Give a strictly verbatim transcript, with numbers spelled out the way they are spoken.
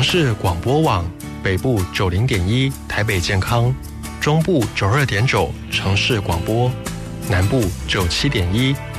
市广播网，北部九零点一台北健康，中部九二点九城市广播，南部九七点一